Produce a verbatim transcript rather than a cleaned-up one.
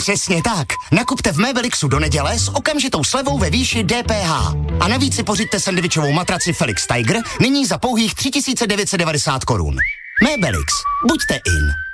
Přesně tak. Nakupte v Mebelixu do neděle s okamžitou slevou ve výši D P H. A navíc si pořiďte sendvičovou matraci Felix Tiger nyní za pouhých tři tisíce devět set devadesát korun. Mebelix. Buďte in.